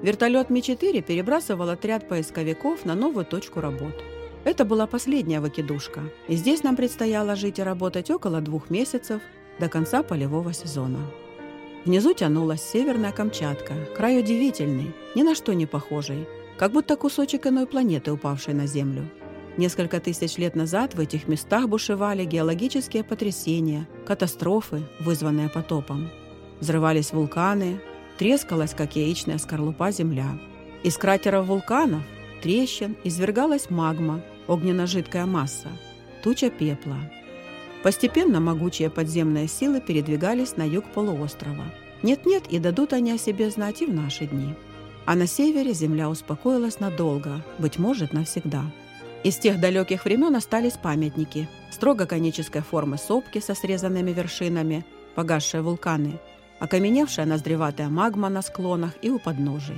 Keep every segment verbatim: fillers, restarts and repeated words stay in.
Вертолет Ми четыре перебрасывал отряд поисковиков на новую точку работ. Это была последняя выкидушка, и здесь нам предстояло жить и работать около двух месяцев до конца полевого сезона. Внизу тянулась северная Камчатка, край удивительный, ни на что не похожий, как будто кусочек иной планеты, упавшей на Землю. Несколько тысяч лет назад в этих местах бушевали геологические потрясения, катастрофы, вызванные потопом. Взрывались вулканы, трескалась, как яичная скорлупа, земля. Из кратеров вулканов, трещин, извергалась магма, огненно-жидкая масса, туча пепла. Постепенно могучие подземные силы передвигались на юг полуострова. Нет-нет, и дадут они о себе знать и в наши дни. А на севере земля успокоилась надолго, быть может, навсегда. Из тех далеких времен остались памятники, строго конической формы сопки со срезанными вершинами, погасшие вулканы, окаменевшая ноздреватая магма на склонах и у подножий.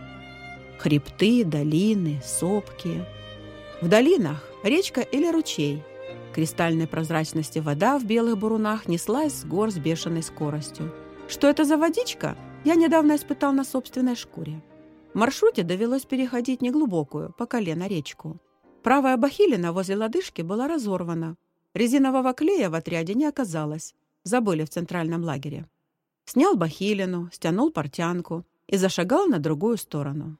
Хребты, долины, сопки. В долинах речка или ручей. Кристальной прозрачности вода в белых бурунах неслась с гор с бешеной скоростью. Что это за водичка, я недавно испытал на собственной шкуре. В маршруте довелось переходить неглубокую, по колено речку. Правая бахилина возле лодыжки была разорвана. Резинового клея в отряде не оказалось. Забыли в центральном лагере. Снял бахилину, стянул портянку и зашагал на другую сторону.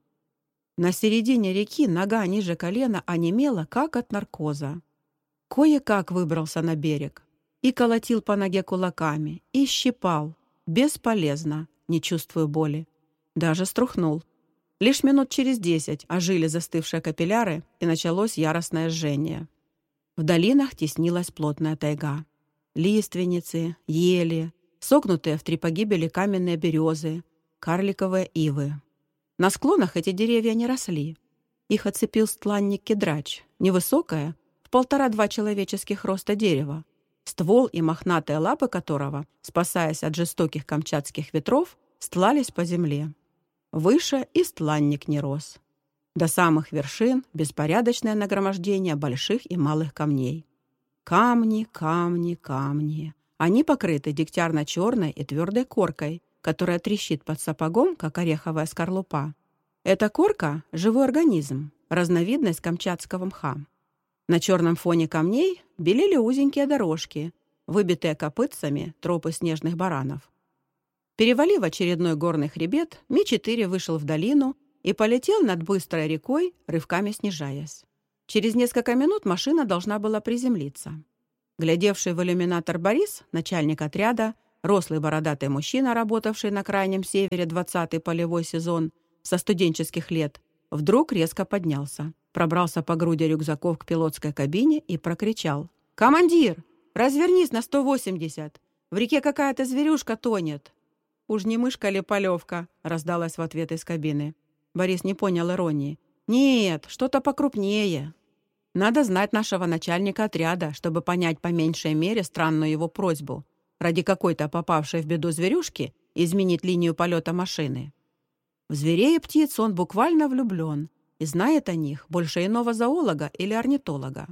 На середине реки нога ниже колена онемела, как от наркоза. Кое-как выбрался на берег и колотил по ноге кулаками, и щипал. Бесполезно, не чувствую боли. Даже струхнул. Лишь минут через десять ожили застывшие капилляры, и началось яростное жжение. В долинах теснилась плотная тайга. Лиственницы, ели, согнутые в три погибели каменные березы, карликовые ивы. На склонах эти деревья не росли. Их оцепил стланник-кедрач, невысокое, в полтора-два человеческих роста дерева, ствол и мохнатые лапы которого, спасаясь от жестоких камчатских ветров, стлались по земле. Выше и стланник не рос. До самых вершин беспорядочное нагромождение больших и малых камней. Камни, камни, камни. Они покрыты дегтярно-черной и твердой коркой, которая трещит под сапогом, как ореховая скорлупа. Эта корка – живой организм, разновидность камчатского мха. На черном фоне камней белели узенькие дорожки, выбитые копытцами тропы снежных баранов. Перевалив очередной горный хребет, Ми четыре вышел в долину и полетел над быстрой рекой, рывками снижаясь. Через несколько минут машина должна была приземлиться. Глядевший в иллюминатор Борис, начальник отряда, рослый бородатый мужчина, работавший на крайнем севере двадцатый полевой сезон, со студенческих лет, вдруг резко поднялся, пробрался по груди рюкзаков к пилотской кабине и прокричал: «Командир, развернись на сто восемьдесят! В реке какая-то зверюшка тонет!» «Уж не мышка ли полевка?» — раздалась в ответ из кабины. Борис не понял иронии. «Нет, что-то покрупнее». Надо знать нашего начальника отряда, чтобы понять по меньшей мере странную его просьбу ради какой-то попавшей в беду зверюшки изменить линию полета машины. В зверей и птиц он буквально влюблен и знает о них больше иного зоолога или орнитолога.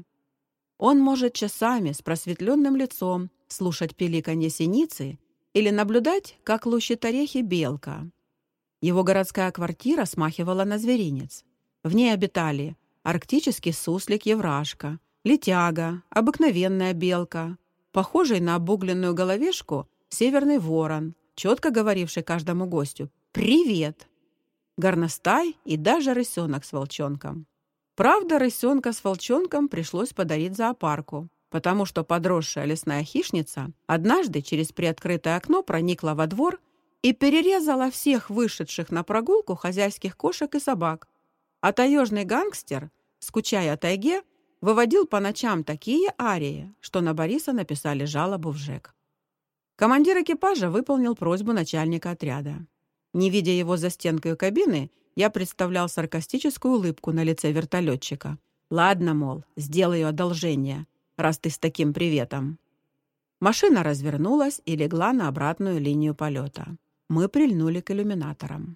Он может часами с просветленным лицом слушать пиликанье синицы или наблюдать, как лущит орехи белка. Его городская квартира смахивала на зверинец. В ней обитали арктический суслик-еврашка, летяга, обыкновенная белка, похожий на обугленную головешку северный ворон, четко говоривший каждому гостю «Привет!», горностай и даже рысенок с волчонком. Правда, рысенка с волчонком пришлось подарить зоопарку, потому что подросшая лесная хищница однажды через приоткрытое окно проникла во двор и перерезала всех вышедших на прогулку хозяйских кошек и собак. А таежный гангстер, скучая о тайге, выводил по ночам такие арии, что на Бориса написали жалобу в ЖЭК. Командир экипажа выполнил просьбу начальника отряда. Не видя его за стенкой кабины, я представлял саркастическую улыбку на лице вертолетчика. «Ладно, мол, сделаю одолжение, раз ты с таким приветом». Машина развернулась и легла на обратную линию полета. Мы прильнули к иллюминаторам.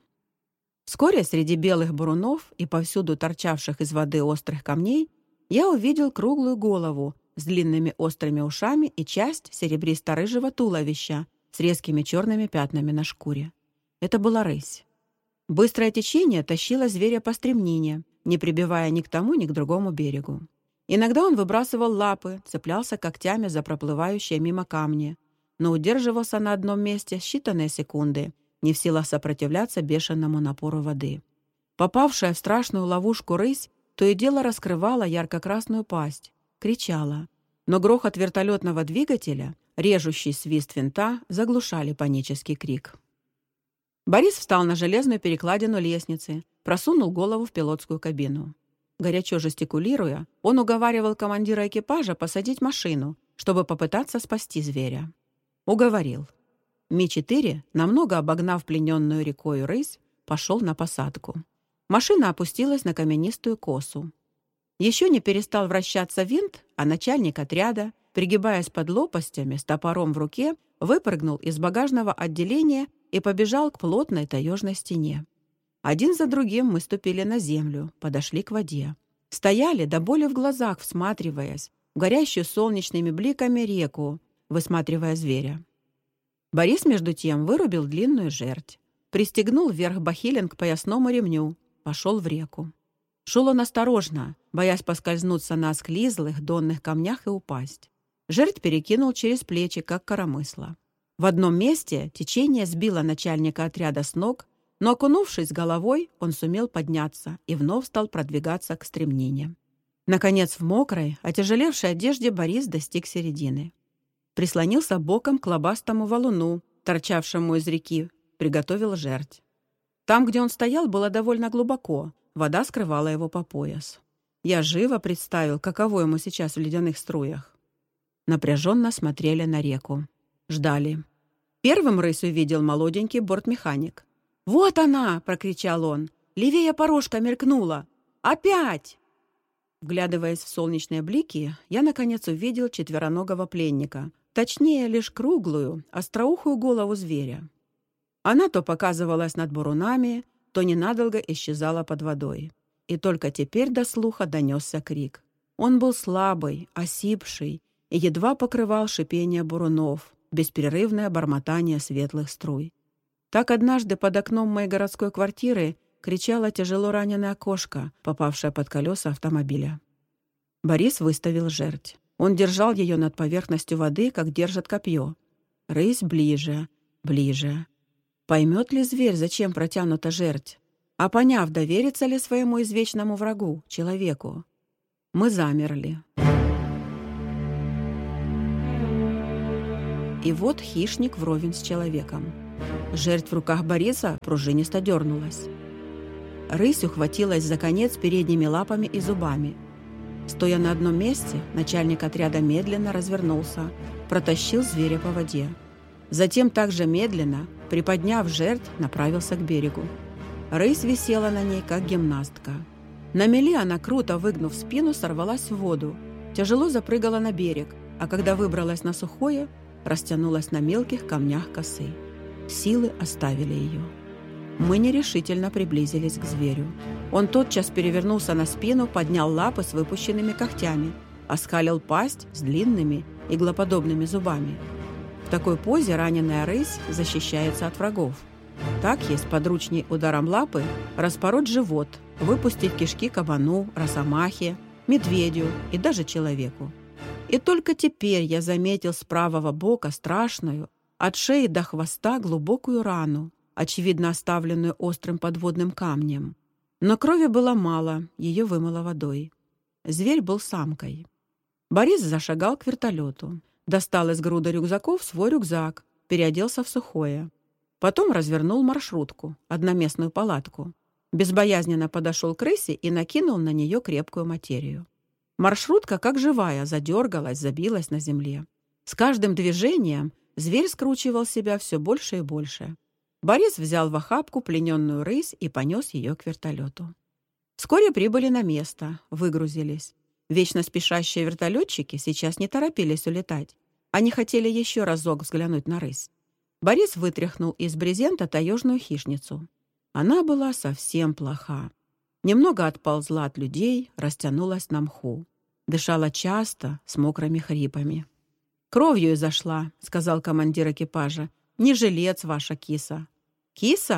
Вскоре среди белых бурунов и повсюду торчавших из воды острых камней я увидел круглую голову с длинными острыми ушами и часть серебристо-рыжего туловища с резкими черными пятнами на шкуре. Это была рысь. Быстрое течение тащило зверя по стремнине, не прибивая ни к тому, ни к другому берегу. Иногда он выбрасывал лапы, цеплялся когтями за проплывающие мимо камни, но удерживался на одном месте считанные секунды, не в силах сопротивляться бешеному напору воды. Попавшая в страшную ловушку рысь то и дело раскрывала ярко-красную пасть, кричала, но грохот вертолетного двигателя, режущий свист винта, заглушали панический крик. Борис встал на железную перекладину лестницы, просунул голову в пилотскую кабину. Горячо жестикулируя, он уговаривал командира экипажа посадить машину, чтобы попытаться спасти зверя. Уговорил. Ми четыре, намного обогнав плененную рекою рысь, пошел на посадку. Машина опустилась на каменистую косу. Еще не перестал вращаться винт, а начальник отряда, пригибаясь под лопастями с топором в руке, выпрыгнул из багажного отделения и побежал к плотной таежной стене. Один за другим мы ступили на землю, подошли к воде. Стояли до боли в глазах, всматриваясь в горящую солнечными бликами реку, высматривая зверя. Борис, между тем, вырубил длинную жердь, пристегнул вверх бахилен к поясному ремню, пошел в реку. Шел он осторожно, боясь поскользнуться на осклизлых донных камнях и упасть. Жердь перекинул через плечи, как коромысло. В одном месте течение сбило начальника отряда с ног, но, окунувшись головой, он сумел подняться и вновь стал продвигаться к стремнине. Наконец, в мокрой, отяжелевшей одежде Борис достиг середины. Прислонился боком к лобастому валуну, торчавшему из реки, приготовил жердь. Там, где он стоял, было довольно глубоко, вода скрывала его по пояс. Я живо представил, каково ему сейчас в ледяных струях. Напряженно смотрели на реку. Ждали. Первым рысь увидел молоденький бортмеханик. «Вот она!» — прокричал он. «Левее порожка мелькнула! Опять!» Вглядываясь в солнечные блики, я, наконец, увидел четвероногого пленника, точнее, лишь круглую, остроухую голову зверя. Она то показывалась над бурунами, то ненадолго исчезала под водой. И только теперь до слуха донесся крик. Он был слабый, осипший и едва покрывал шипение бурунов, беспрерывное бормотание светлых струй. Так однажды под окном моей городской квартиры кричала тяжело раненая кошка, попавшая под колеса автомобиля. Борис выставил жердь. Он держал ее над поверхностью воды, как держит копье. Рысь ближе, ближе. Поймет ли зверь, зачем протянута жердь? А поняв, доверится ли своему извечному врагу, человеку? Мы замерли. И вот хищник вровень с человеком. Жердь в руках Бориса пружинисто дернулась. Рысь ухватилась за конец передними лапами и зубами. Стоя на одном месте, начальник отряда медленно развернулся, протащил зверя по воде. Затем также медленно, приподняв жердь, направился к берегу. Рысь висела на ней, как гимнастка. На мели она, круто выгнув спину, сорвалась в воду, тяжело запрыгала на берег, а когда выбралась на сухое, растянулась на мелких камнях косы. Силы оставили ее. Мы нерешительно приблизились к зверю. Он тотчас перевернулся на спину, поднял лапы с выпущенными когтями, оскалил пасть с длинными иглоподобными зубами. В такой позе раненая рысь защищается от врагов. Так есть подручней ударом лапы распороть живот, выпустить кишки кабану, росомахе, медведю и даже человеку. И только теперь я заметил с правого бока страшную, от шеи до хвоста глубокую рану, очевидно оставленную острым подводным камнем. Но крови было мало, ее вымыло водой. Зверь был самкой. Борис зашагал к вертолету, достал из груды рюкзаков свой рюкзак, переоделся в сухое. Потом развернул маршрутку, одноместную палатку. Безбоязненно подошел к рысе и накинул на нее крепкую материю. Маршрутка, как живая, задергалась, забилась на земле. С каждым движением зверь скручивал себя все больше и больше. Борис взял в охапку плененную рысь и понес ее к вертолету. Вскоре прибыли на место, выгрузились. Вечно спешащие вертолетчики сейчас не торопились улетать. Они хотели еще разок взглянуть на рысь. Борис вытряхнул из брезента таежную хищницу. Она была совсем плоха. Немного отползла от людей, растянулась на мху. Дышала часто, с мокрыми хрипами. «Кровью изошла», — сказал командир экипажа. «Не жилец ваша киса». «Киса?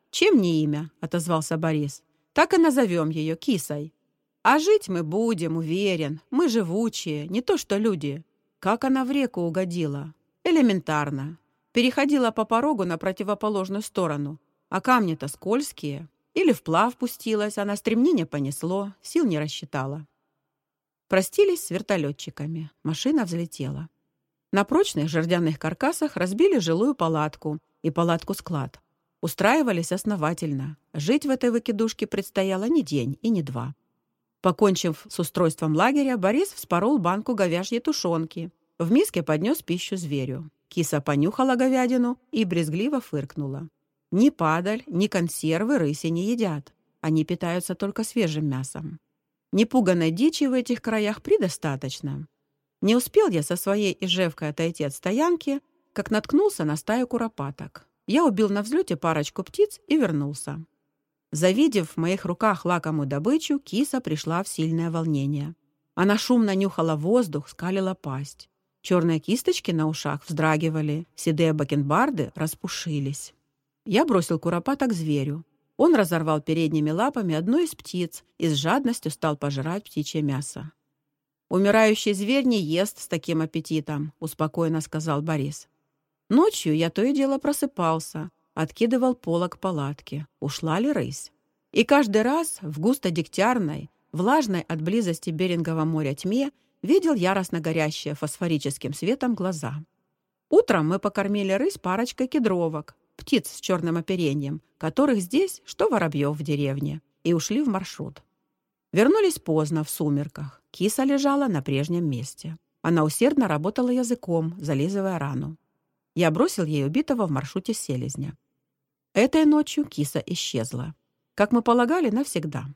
«Чем не имя?» — отозвался Борис. «Так и назовем ее Кисой. А жить мы будем, уверен. Мы живучие, не то что люди». Как она в реку угодила? Элементарно. Переходила по порогу на противоположную сторону, а камни-то скользкие. Или вплав пустилась, а на стремнине понесло, сил не рассчитала. Простились с вертолетчиками. Машина взлетела. На прочных жердяных каркасах разбили жилую палатку и палатку-склад. Устраивались основательно. Жить в этой выкидушке предстояло не день и не два. Покончив с устройством лагеря, Борис вспорол банку говяжьей тушенки. В миске поднес пищу зверю. Киса понюхала говядину и брезгливо фыркнула. Ни падаль, ни консервы рыси не едят. Они питаются только свежим мясом. Непуганной дичи в этих краях предостаточно. Не успел я со своей ижевкой отойти от стоянки, как наткнулся на стаю куропаток. Я убил на взлете парочку птиц и вернулся. Завидев в моих руках лакомую добычу, киса пришла в сильное волнение. Она шумно нюхала воздух, скалила пасть. Черные кисточки на ушах вздрагивали, седые бакенбарды распушились. Я бросил куропата к зверю. Он разорвал передними лапами одну из птиц и с жадностью стал пожирать птичье мясо. «Умирающий зверь не ест с таким аппетитом», — успокоенно сказал Борис. Ночью я то и дело просыпался, откидывал полог палатки, ушла ли рысь. И каждый раз в густо-дегтярной, влажной от близости Берингового моря тьме видел яростно горящие фосфорическим светом глаза. Утром мы покормили рысь парочкой кедровок, птиц с черным оперением, которых здесь, что воробьев в деревне, и ушли в маршрут. Вернулись поздно, в сумерках. Киса лежала на прежнем месте. Она усердно работала языком, зализывая рану. Я бросил ей убитого в маршруте селезня. Этой ночью киса исчезла. Как мы полагали, навсегда.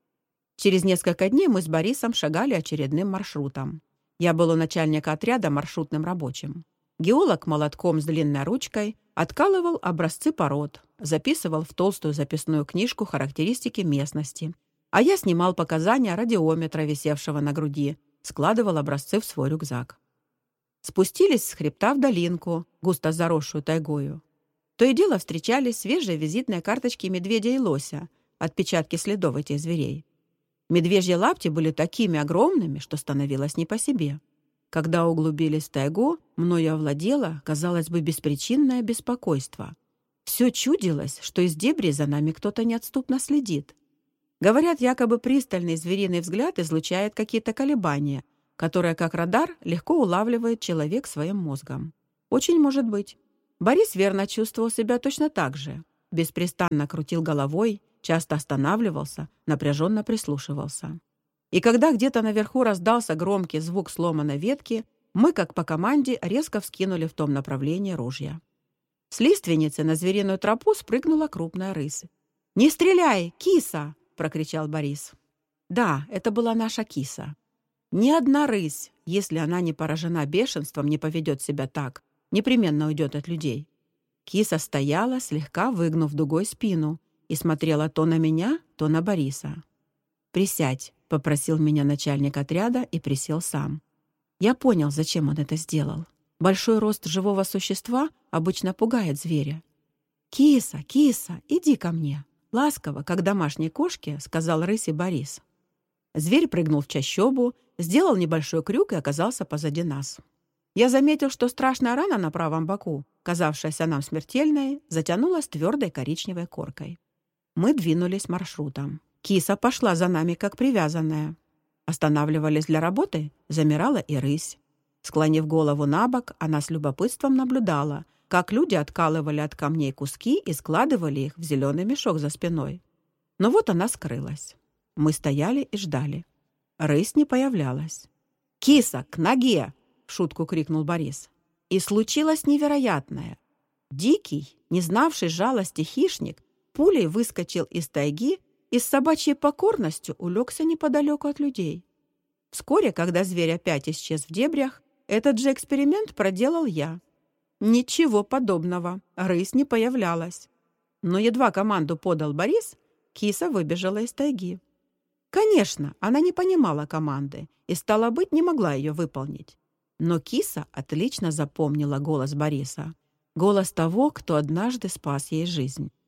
Через несколько дней мы с Борисом шагали очередным маршрутом. Я был у начальника отряда маршрутным рабочим. Геолог молотком с длинной ручкой откалывал образцы пород, записывал в толстую записную книжку характеристики местности, а я снимал показания радиометра, висевшего на груди, складывал образцы в свой рюкзак. Спустились с хребта в долинку, густо заросшую тайгою. То и дело встречались свежие визитные карточки медведя и лося, отпечатки следов этих зверей. Медвежьи лапти были такими огромными, что становилось не по себе. Когда углубились в тайгу, мною овладело, казалось бы, беспричинное беспокойство. Все чудилось, что из дебри за нами кто-то неотступно следит. Говорят, якобы пристальный звериный взгляд излучает какие-то колебания, которые, как радар, легко улавливает человек своим мозгом. Очень может быть. Борис верно чувствовал себя точно так же. Беспрестанно крутил головой, часто останавливался, напряженно прислушивался. И когда где-то наверху раздался громкий звук сломанной ветки, мы, как по команде, резко вскинули в том направлении ружья. С лиственницы на звериную тропу спрыгнула крупная рысь. «Не стреляй, киса!» — прокричал Борис. Да, это была наша киса. Ни одна рысь, если она не поражена бешенством, не поведет себя так, непременно уйдет от людей. Киса стояла, слегка выгнув дугой спину, и смотрела то на меня, то на Бориса. «Присядь», — попросил меня начальник отряда и присел сам. Я понял, зачем он это сделал. Большой рост живого существа обычно пугает зверя. «Киса, киса, иди ко мне», — ласково, как домашней кошке, сказал рыси Борис. Зверь прыгнул в чащобу, сделал небольшой крюк и оказался позади нас. Я заметил, что страшная рана на правом боку, казавшаяся нам смертельной, затянулась твердой коричневой коркой. Мы двинулись маршрутом. Киса пошла за нами, как привязанная. Останавливались для работы, замирала и рысь. Склонив голову на бок, она с любопытством наблюдала, как люди откалывали от камней куски и складывали их в зеленый мешок за спиной. Но вот она скрылась. Мы стояли и ждали. Рысь не появлялась. «Киса, к ноге!» — в шутку крикнул Борис. И случилось невероятное. Дикий, не знавший жалости хищник, пулей выскочил из тайги и с собачьей покорностью улегся неподалеку от людей. Вскоре, когда зверь опять исчез в дебрях, этот же эксперимент проделал я. Ничего подобного, рысь не появлялась. Но едва команду подал Борис, киса выбежала из тайги. Конечно, она не понимала команды и, стало быть, не могла ее выполнить. Но киса отлично запомнила голос Бориса. Голос того, кто однажды спас ей жизнь.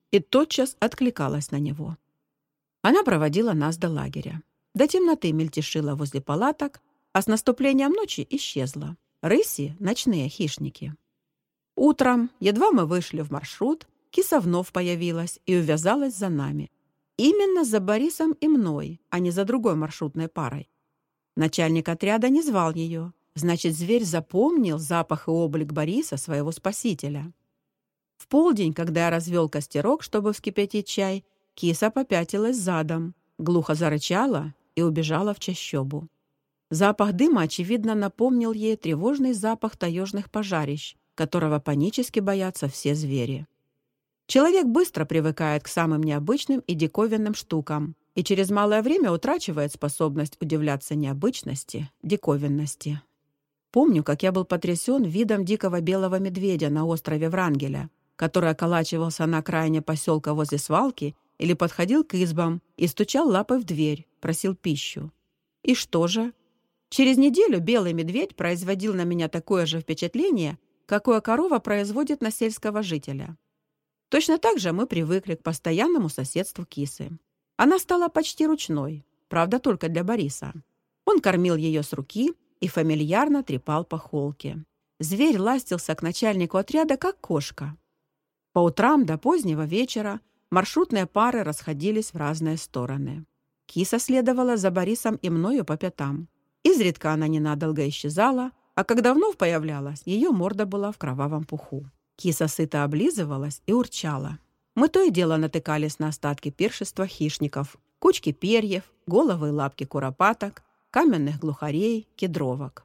и тотчас откликалась на него. Она проводила нас до лагеря. До темноты мельтешила возле палаток, а с наступлением ночи исчезла. Рыси — ночные хищники. Утром, едва мы вышли в маршрут, киса вновь появилась и увязалась за нами. Именно за Борисом и мной, а не за другой маршрутной парой. Начальник отряда не звал ее. Значит, зверь запомнил запах и облик Бориса, своего спасителя. В полдень, когда я развел костерок, чтобы вскипятить чай, киса попятилась задом, глухо зарычала и убежала в чащобу. Запах дыма, очевидно, напомнил ей тревожный запах таежных пожарищ, которого панически боятся все звери. Человек быстро привыкает к самым необычным и диковинным штукам и через малое время утрачивает способность удивляться необычности, диковинности. Помню, как я был потрясен видом дикого белого медведя на острове Врангеля, который околачивался на окраине поселка возле свалки или подходил к избам и стучал лапой в дверь, просил пищу. И что же? Через неделю белый медведь производил на меня такое же впечатление, какое корова производит на сельского жителя. Точно так же мы привыкли к постоянному соседству кисы. Она стала почти ручной, правда, только для Бориса. Он кормил ее с руки и фамильярно трепал по холке. Зверь ластился к начальнику отряда, как кошка. По утрам до позднего вечера маршрутные пары расходились в разные стороны. Киса следовала за Борисом и мною по пятам. Изредка она ненадолго исчезала, а когда вновь появлялась, ее морда была в кровавом пуху. Киса сыто облизывалась и урчала. Мы то и дело натыкались на остатки пиршества хищников, кучки перьев, головы и лапки куропаток, каменных глухарей, кедровок.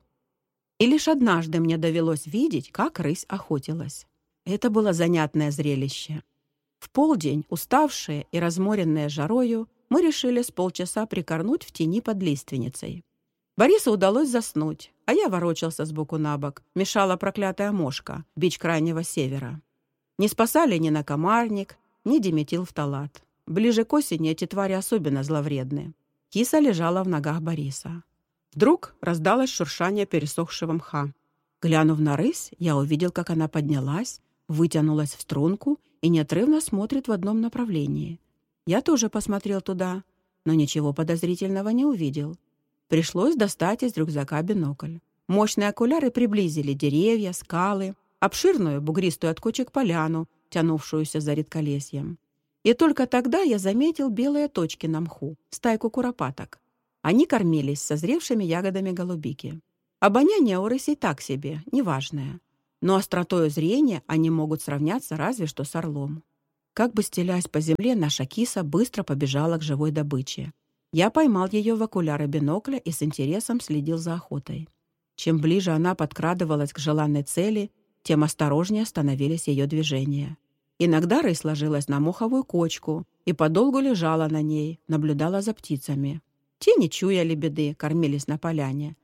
И лишь однажды мне довелось видеть, как рысь охотилась. Это было занятное зрелище. В полдень, уставшие и разморенные жарою, мы решили с полчаса прикорнуть в тени под лиственницей. Борису удалось заснуть, а я ворочался сбоку на бок, мешала проклятая мошка, бич крайнего севера. Не спасали ни накомарник, ни диметилфталат. Ближе к осени эти твари особенно зловредны. Киса лежала в ногах Бориса. Вдруг раздалось шуршание пересохшего мха. Глянув на рысь, я увидел, как она поднялась, вытянулась в струнку и неотрывно смотрит в одном направлении. Я тоже посмотрел туда, но ничего подозрительного не увидел. Пришлось достать из рюкзака бинокль. Мощные окуляры приблизили деревья, скалы, обширную бугристую от кочек поляну, тянувшуюся за редколесьем. И только тогда я заметил белые точки на мху, стайку куропаток. Они кормились созревшими ягодами голубики. Обоняние у рысей так себе, неважное. Но остротою зрения они могут сравняться разве что с орлом. Как бы стелясь по земле, наша киса быстро побежала к живой добыче. Я поймал ее в окуляры бинокля и с интересом следил за охотой. Чем ближе она подкрадывалась к желанной цели, тем осторожнее становились ее движения. Иногда рысь ложилась на моховую кочку и подолгу лежала на ней, наблюдала за птицами. Те, не чуя беды, кормились на поляне.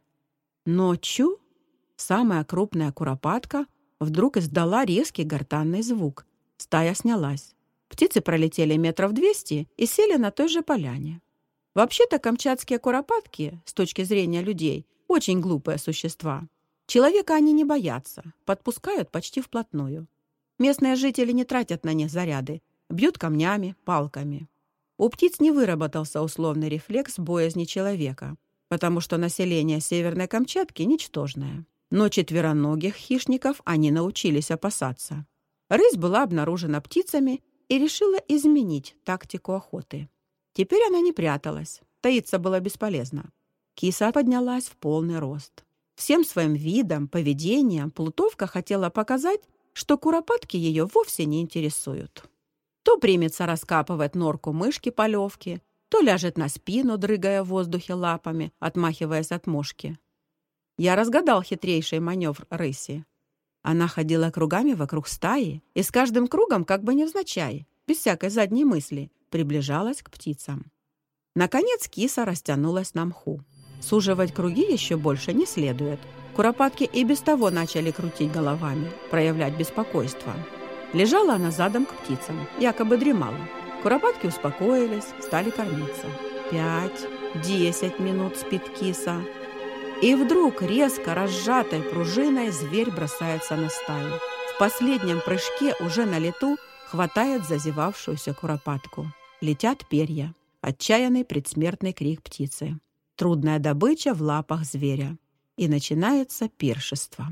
Но чу, самая крупная куропатка, вдруг издала резкий гортанный звук. Стая снялась. Птицы пролетели метров двести и сели на той же поляне. Вообще-то камчатские куропатки, с точки зрения людей, очень глупые существа. Человека они не боятся, подпускают почти вплотную. Местные жители не тратят на них заряды, бьют камнями, палками. У птиц не выработался условный рефлекс боязни человека, потому что население Северной Камчатки ничтожное. Но четвероногих хищников они научились опасаться. Рысь была обнаружена птицами и решила изменить тактику охоты. Теперь она не пряталась, таиться было бесполезно. Киса поднялась в полный рост. Всем своим видом, поведением плутовка хотела показать, что куропатки ее вовсе не интересуют. То примется раскапывать норку мышки-полевки, то ляжет на спину, дрыгая в воздухе лапами, отмахиваясь от мошки. Я разгадал хитрейший маневр рыси. Она ходила кругами вокруг стаи и с каждым кругом, как бы невзначай, без всякой задней мысли, приближалась к птицам. Наконец киса растянулась на мху. Суживать круги еще больше не следует. Куропатки и без того начали крутить головами, проявлять беспокойство. Лежала она задом к птицам, якобы дремала. Куропатки успокоились, стали кормиться. Пять, десять минут спит киса. И вдруг резко разжатой пружиной зверь бросается на стаю. В последнем прыжке уже на лету хватает зазевавшуюся куропатку. Летят перья. Отчаянный предсмертный крик птицы. Трудная добыча в лапах зверя. И начинается пиршество.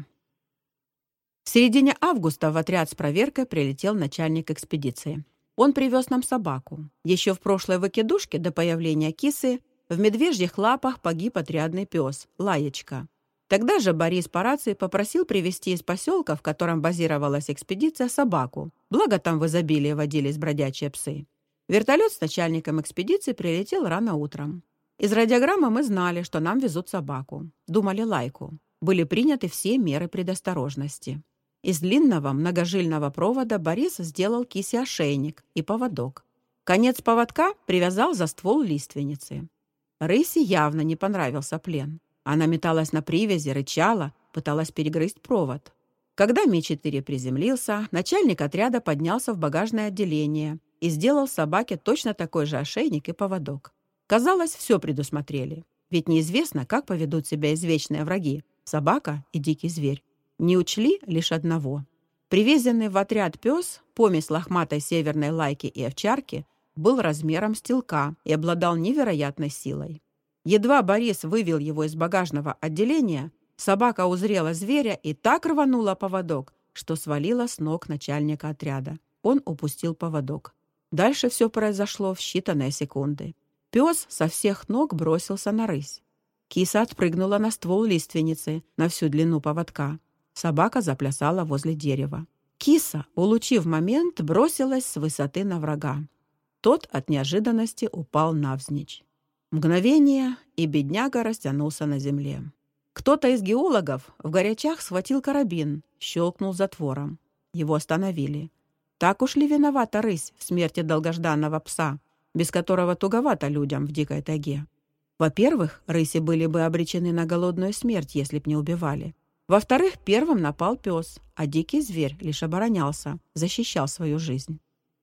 В середине августа в отряд с проверкой прилетел начальник экспедиции. Он привез нам собаку. Еще в прошлой выкидушке до появления кисы в медвежьих лапах погиб отрядный пес Лаечка. Тогда же Борис по рации попросил привезти из поселка, в котором базировалась экспедиция, собаку. Благо там в изобилии водились бродячие псы. Вертолет с начальником экспедиции прилетел рано утром. Из радиограммы мы знали, что нам везут собаку. Думали Лайку. Были приняты все меры предосторожности. Из длинного многожильного провода Борис сделал кисе ошейник и поводок. Конец поводка привязал за ствол лиственницы. Рыси явно не понравился плен. Она металась на привязи, рычала, пыталась перегрызть провод. Когда Ми четыре приземлился, начальник отряда поднялся в багажное отделение и сделал собаке точно такой же ошейник и поводок. Казалось, все предусмотрели. Ведь неизвестно, как поведут себя извечные враги – собака и дикий зверь. Не учли лишь одного. Привезенный в отряд пес, помесь лохматой северной лайки и овчарки, был размером с телка и обладал невероятной силой. Едва Борис вывел его из багажного отделения, собака узрела зверя и так рванула поводок, что свалила с ног начальника отряда. Он упустил поводок. Дальше все произошло в считанные секунды. Пес со всех ног бросился на рысь. Киса отпрыгнула на ствол лиственницы на всю длину поводка. Собака заплясала возле дерева. Киса, улучив момент, бросилась с высоты на врага. Тот от неожиданности упал навзничь. Мгновение, и бедняга растянулся на земле. Кто-то из геологов в горячах схватил карабин, щелкнул затвором. Его остановили. Так уж ли виновата рысь в смерти долгожданного пса, без которого туговато людям в дикой тайге? Во-первых, рыси были бы обречены на голодную смерть, если б не убивали. Во-вторых, первым напал пес, а дикий зверь лишь оборонялся, защищал свою жизнь.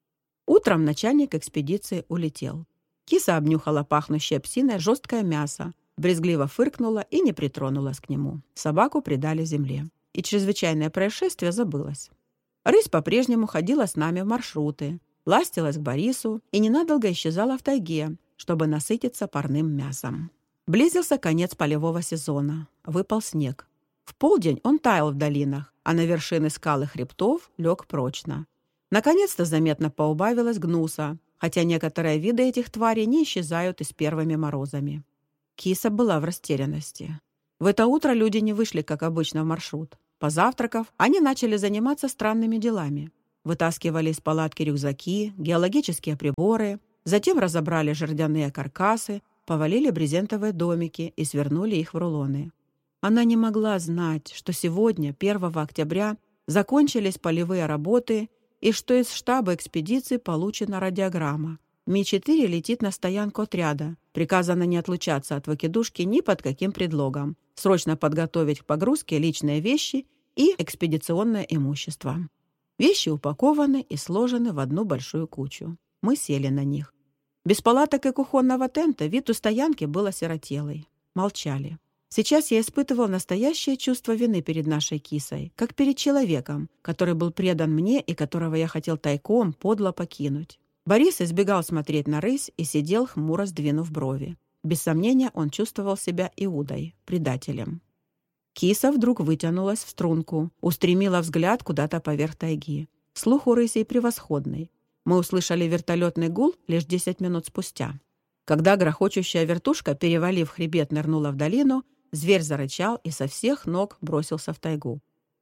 Утром начальник экспедиции улетел. Киса обнюхала пахнущее псиной жесткое мясо, брезгливо фыркнула и не притронулась к нему. Собаку предали земле. И чрезвычайное происшествие забылось. Рысь по-прежнему ходила с нами в маршруты, ластилась к Борису и ненадолго исчезала в тайге, чтобы насытиться парным мясом. Близился конец полевого сезона. Выпал снег. В полдень он таял в долинах, а на вершины скал и хребтов лег прочно. Наконец-то заметно поубавилось гнуса, хотя некоторые виды этих тварей не исчезают и с первыми морозами. Киса была в растерянности. В это утро люди не вышли, как обычно, в маршрут. Позавтракав, они начали заниматься странными делами. Вытаскивали из палатки рюкзаки, геологические приборы, затем разобрали жердяные каркасы, повалили брезентовые домики и свернули их в рулоны. Она не могла знать, что сегодня, первого октября, закончились полевые работы и что из штаба экспедиции получена радиограмма. Ми четыре летит на стоянку отряда. Приказано не отлучаться от выкидушки ни под каким предлогом. Срочно подготовить к погрузке личные вещи и экспедиционное имущество. Вещи упакованы и сложены в одну большую кучу. Мы сели на них. Без палаток и кухонного тента вид у стоянки был осиротелый. Молчали. Сейчас я испытывал настоящее чувство вины перед нашей кисой, как перед человеком, который был предан мне и которого я хотел тайком подло покинуть. Борис избегал смотреть на рысь и сидел, хмуро сдвинув брови. Без сомнения, он чувствовал себя Иудой, предателем. Киса вдруг вытянулась в струнку, устремила взгляд куда-то поверх тайги. Слух у рысей превосходный. Мы услышали вертолетный гул лишь десять минут спустя. Когда грохочущая вертушка, перевалив хребет, нырнула в долину, зверь зарычал и со всех ног бросился в тайгу.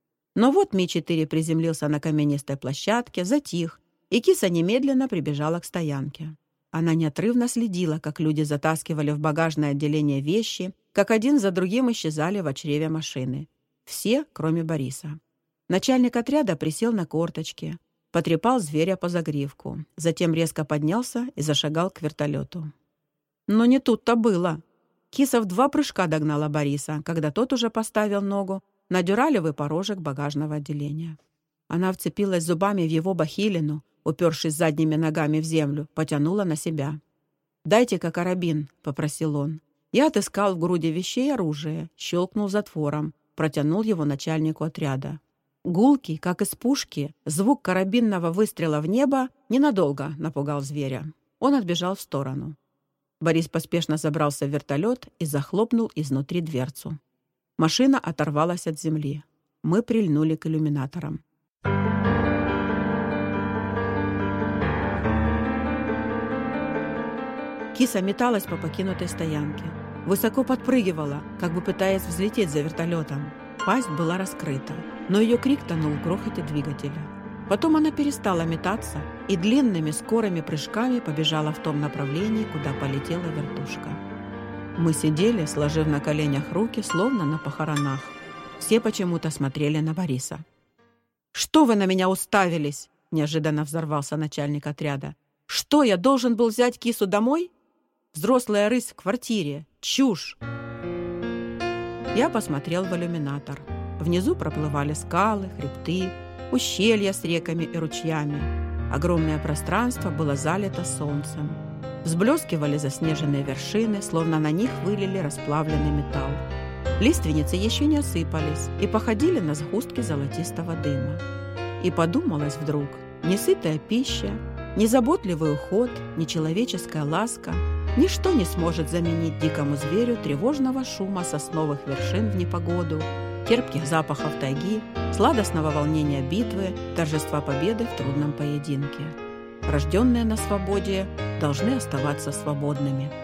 Но вот Ми четыре приземлился на каменистой площадке, затих, и киса немедленно прибежала к стоянке. Она неотрывно следила, как люди затаскивали в багажное отделение вещи, как один за другим исчезали в чреве машины. Все, кроме Бориса. Начальник отряда присел на корточки, потрепал зверя по загривку, затем резко поднялся и зашагал к вертолету. Но не тут-то было. Киса в два прыжка догнала Бориса, когда тот уже поставил ногу на дюралевый порожек багажного отделения. Она вцепилась зубами в его бахилину, упершись задними ногами в землю, потянула на себя. «Дайте-ка карабин», — попросил он. Я отыскал в груди вещей оружие, щелкнул затвором, протянул его начальнику отряда. Гулкий, как из пушки, звук карабинного выстрела в небо ненадолго напугал зверя. Он отбежал в сторону. Борис поспешно забрался в вертолет и захлопнул изнутри дверцу. Машина оторвалась от земли. Мы прильнули к иллюминаторам. Киса металась по покинутой стоянке. Высоко подпрыгивала, как бы пытаясь взлететь за вертолетом. Пасть была раскрыта, но ее крик тонул в грохоте двигателя. Потом она перестала метаться и длинными скорыми прыжками побежала в том направлении, куда полетела вертушка. Мы сидели, сложив на коленях руки, словно на похоронах. Все почему-то смотрели на Бориса. «Что вы на меня уставились?» – неожиданно взорвался начальник отряда. «Что, я должен был взять кису домой? Взрослая рысь в квартире. Чушь!» Я посмотрел в иллюминатор. Внизу проплывали скалы, хребты, ущелья с реками и ручьями. Огромное пространство было залито солнцем. Взблескивали заснеженные вершины, словно на них вылили расплавленный металл. Лиственницы еще не осыпались и походили на сгустки золотистого дыма. И подумалось вдруг, ни сытая пища, ни заботливый уход, ни человеческая ласка – ничто не сможет заменить дикому зверю тревожного шума сосновых вершин в непогоду, терпких запахов тайги, сладостного волнения битвы, торжества победы в трудном поединке. Рожденные на свободе должны оставаться свободными.